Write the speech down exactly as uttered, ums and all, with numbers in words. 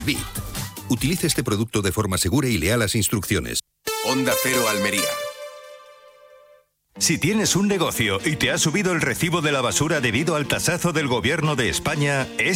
Bit. Utilice este producto de forma segura y lea las instrucciones. Onda Cero Almería. Si tienes un negocio y te ha subido el recibo de la basura debido al tasazo del Gobierno de España, es